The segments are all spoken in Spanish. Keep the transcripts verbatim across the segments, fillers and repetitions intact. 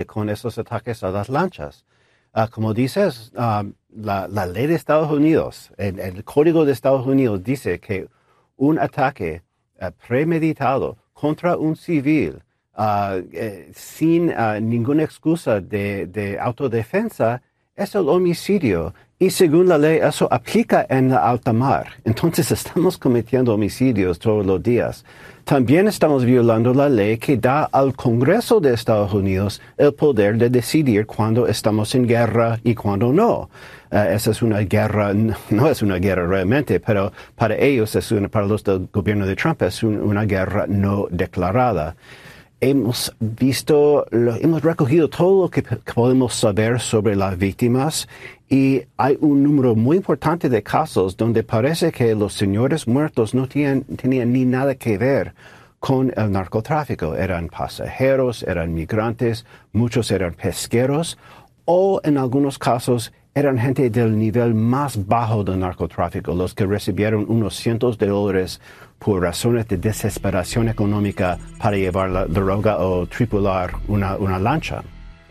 con esos ataques a las lanchas. Uh, como dices, uh, la, la ley de Estados Unidos, el, el Código de Estados Unidos dice que un ataque uh, premeditado contra un civil uh, eh, sin uh, ninguna excusa de, de autodefensa es el homicidio. Y según la ley, eso aplica en la alta mar. Entonces estamos cometiendo homicidios todos los días. También estamos violando la ley que da al Congreso de Estados Unidos el poder de decidir cuándo estamos en guerra y cuándo no. Uh, esa es una guerra, no es una guerra realmente, pero para ellos, es una, para los del gobierno de Trump, es un, una guerra no declarada. Hemos visto, lo, hemos recogido todo lo que p- podemos saber sobre las víctimas y hay un número muy importante de casos donde parece que los señores muertos no tenían, tenían ni nada que ver con el narcotráfico. Eran pasajeros, eran migrantes, muchos eran pesqueros o en algunos casos eran gente del nivel más bajo del narcotráfico, los que recibieron unos cientos de dólares por razones de desesperación económica para llevar la droga o tripular una, una lancha.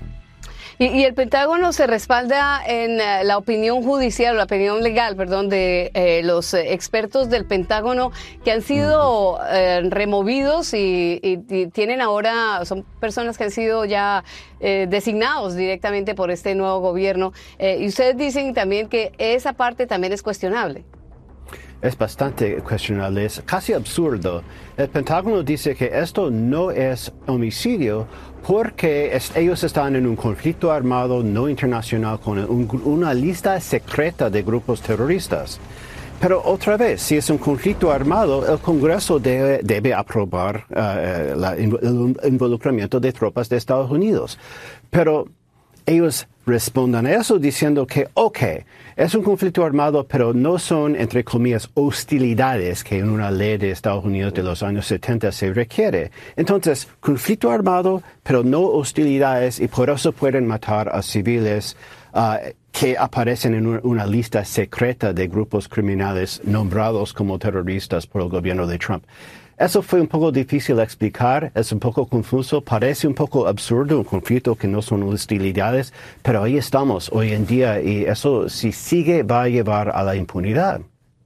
Y, y el Pentágono se respalda en uh, la opinión judicial, la opinión legal, perdón, de eh, los eh, expertos del Pentágono que han sido eh, removidos y, y, y tienen ahora, son personas que han sido ya eh, designados directamente por este nuevo gobierno. Eh, y ustedes dicen también que esa parte también es cuestionable. Es bastante cuestionable, es casi absurdo. El Pentágono dice que esto no es homicidio porque es, ellos están en un conflicto armado no internacional con un, una lista secreta de grupos terroristas. Pero otra vez, si es un conflicto armado, el Congreso debe, debe aprobar uh, la, el involucramiento de tropas de Estados Unidos. Pero ellos respondan a eso diciendo que, ok, es un conflicto armado, pero no son, entre comillas, hostilidades que en una ley de Estados Unidos de los años setenta se requiere. Entonces, conflicto armado, pero no hostilidades, y por eso pueden matar a civiles uh, que aparecen en una, una lista secreta de grupos criminales nombrados como terroristas por el gobierno de Trump. Eso fue un poco difícil de explicar, es un poco confuso, parece un poco absurdo, un conflicto que no son hostilidades, pero ahí estamos hoy en día y eso, si sigue, va a llevar a la impunidad.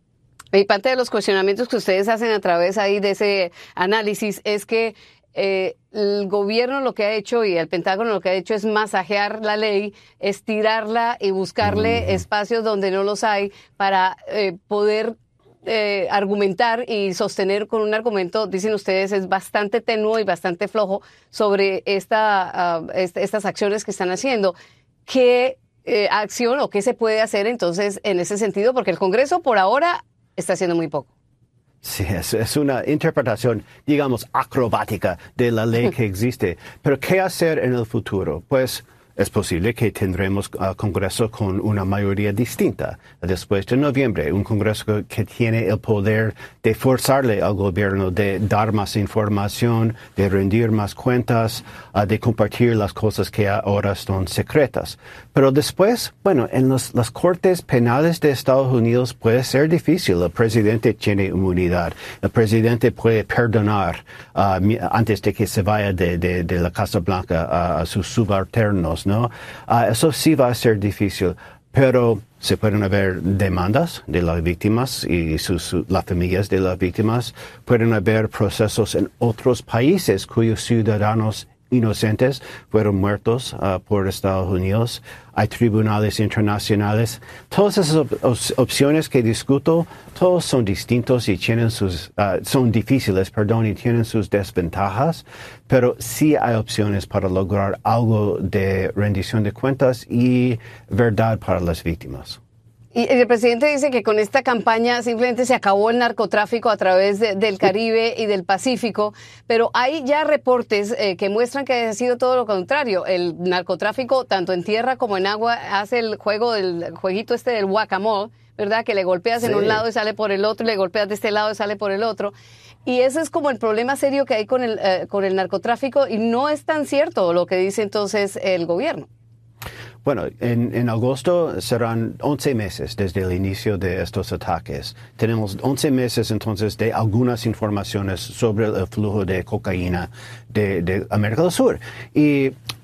Y parte de los cuestionamientos que ustedes hacen a través ahí de ese análisis es que eh, el gobierno lo que ha hecho y el Pentágono lo que ha hecho es masajear la ley, estirarla y buscarle mm. espacios donde no los hay para eh, poder Eh, argumentar y sostener con un argumento, dicen ustedes, es bastante tenuo y bastante flojo sobre esta, uh, est- estas acciones que están haciendo. ¿Qué eh, acción o qué se puede hacer entonces en ese sentido? Porque el Congreso por ahora está haciendo muy poco. Sí, es, es una interpretación, digamos, acrobática de la ley que existe. Pero ¿qué hacer en el futuro? Pues es posible que tendremos uh, Congreso con una mayoría distinta después de noviembre, un Congreso que, que tiene el poder de forzarle al gobierno de dar más información, de rendir más cuentas, uh, de compartir las cosas que ahora son secretas. Pero después, bueno, en los, las cortes penales de Estados Unidos puede ser difícil. El presidente tiene inmunidad. El presidente puede perdonar uh, antes de que se vaya de, de, de la Casa Blanca uh, a sus subalternos, ¿no? Uh, eso sí va a ser difícil, pero se pueden haber demandas de las víctimas y sus, las familias de las víctimas. Pueden haber procesos en otros países cuyos ciudadanos inocentes fueron muertos uh, por Estados Unidos. Hay tribunales internacionales. Todas esas op- op- opciones que discuto, todos son distintos y tienen sus, uh, son difíciles, perdón, y tienen sus desventajas, pero sí hay opciones para lograr algo de rendición de cuentas y verdad para las víctimas. Y el presidente dice que con esta campaña simplemente se acabó el narcotráfico a través de, del Caribe y del Pacífico, pero hay ya reportes eh, que muestran que ha sido todo lo contrario. El narcotráfico, tanto en tierra como en agua, hace el juego del jueguito este del guacamole, ¿verdad? Que le golpeas sí. en un lado y sale por el otro, y le golpeas de este lado y sale por el otro. Y ese es como el problema serio que hay con el, eh, con el narcotráfico, y no es tan cierto lo que dice entonces el gobierno. Bueno, en, en agosto serán once meses desde el inicio de estos ataques. Tenemos once meses entonces de algunas informaciones sobre el flujo de cocaína de, de América del Sur. Y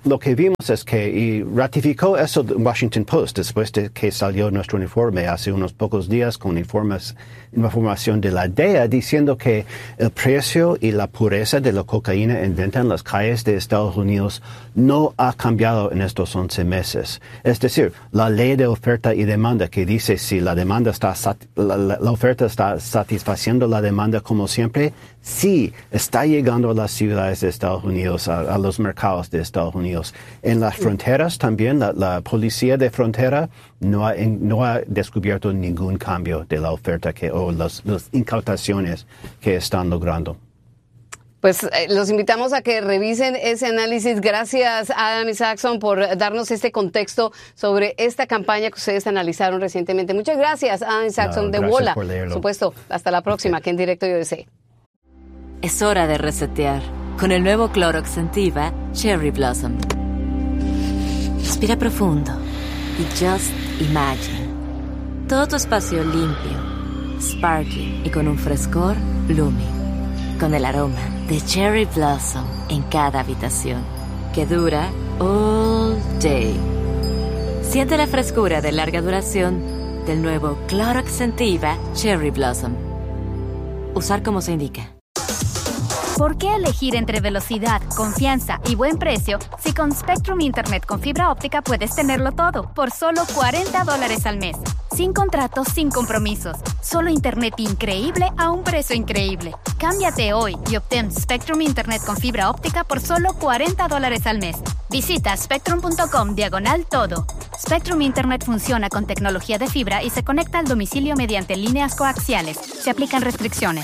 lo que vimos es que, y ratificó eso el Washington Post después de que salió nuestro informe hace unos pocos días con informes, información de la D E A diciendo que el precio y la pureza de la cocaína en venta en las calles de Estados Unidos no ha cambiado en estos once meses. Es decir, la ley de oferta y demanda que dice si la demanda está, la, la, la oferta está satisfaciendo la demanda como siempre, sí está llegando a las ciudades de Estados Unidos, a, a los mercados de Estados Unidos. En las fronteras también, la, la policía de frontera no ha, en, no ha descubierto ningún cambio de la oferta que, o las, las incautaciones que están logrando. Pues eh, los invitamos a que revisen ese análisis. Gracias, Adam Isaacson, por darnos este contexto sobre esta campaña que ustedes analizaron recientemente. Muchas gracias, Adam Isaacson, no, de Wola. Por supuesto. Hasta la próxima, aquí en Directo U S A. Es hora de resetear con el nuevo Clorox Scentiva Cherry Blossom. Respira profundo y just imagine. Todo tu espacio limpio, sparkling y con un frescor blooming. Con el aroma de Cherry Blossom en cada habitación, que dura all day. Siente la frescura de larga duración del nuevo Clorox Scentiva Cherry Blossom. Usar como se indica. ¿Por qué elegir entre velocidad, confianza y buen precio si con Spectrum Internet con fibra óptica puedes tenerlo todo por solo cuarenta dólares al mes? Sin contratos, sin compromisos. Solo Internet increíble a un precio increíble. Cámbiate hoy y obtén Spectrum Internet con fibra óptica por solo cuarenta dólares al mes. Visita spectrum.com diagonal todo. Spectrum Internet funciona con tecnología de fibra y se conecta al domicilio mediante líneas coaxiales. Se aplican restricciones.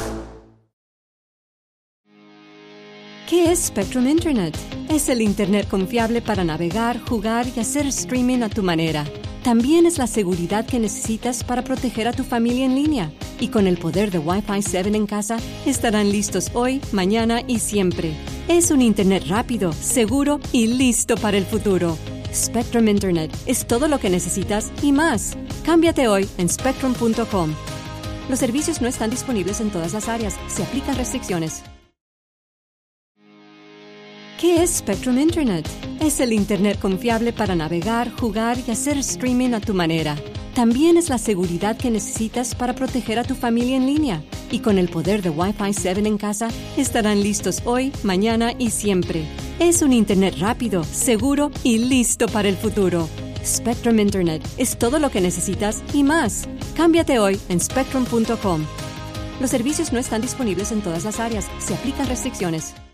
¿Qué es Spectrum Internet? Es el Internet confiable para navegar, jugar y hacer streaming a tu manera. También es la seguridad que necesitas para proteger a tu familia en línea. Y con el poder de Wi-Fi siete en casa, estarán listos hoy, mañana y siempre. Es un Internet rápido, seguro y listo para el futuro. Spectrum Internet es todo lo que necesitas y más. Cámbiate hoy en spectrum punto com. Los servicios no están disponibles en todas las áreas. Se aplican restricciones. ¿Qué es Spectrum Internet? Es el Internet confiable para navegar, jugar y hacer streaming a tu manera. También es la seguridad que necesitas para proteger a tu familia en línea. Y con el poder de Wi-Fi siete en casa, estarán listos hoy, mañana y siempre. Es un Internet rápido, seguro y listo para el futuro. Spectrum Internet es todo lo que necesitas y más. Cámbiate hoy en spectrum punto com. Los servicios no están disponibles en todas las áreas. Se aplican restricciones.